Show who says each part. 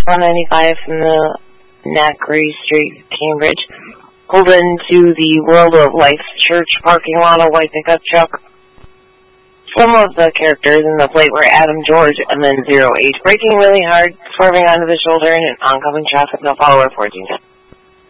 Speaker 1: 195 from the Knackery Street, Cambridge, pulled into the World of Life church parking lot, a white pickup truck. Some of the characters in the plate were Adam George and then 08, braking really hard, swerving onto the shoulder in an oncoming traffic, no follower 14.